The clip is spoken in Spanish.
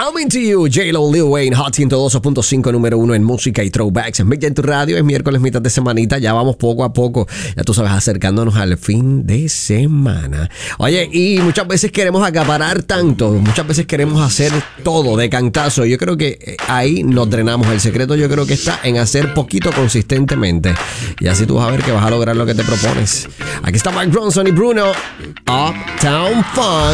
I'm Into You, J-Lo, Lil Wayne, Hot 102.5, número 1 en música y throwbacks. En Mix en tu radio, es miércoles, mitad de semanita. Ya vamos poco a poco, ya tú sabes, acercándonos al fin de semana. Oye, y muchas veces queremos acaparar tanto, muchas veces queremos hacer todo de cantazo. Yo creo que ahí nos drenamos. El secreto yo creo que está en hacer poquito consistentemente. Y así tú vas a ver que vas a lograr lo que te propones. Aquí está Mark Ronson y Bruno, Uptown Funk.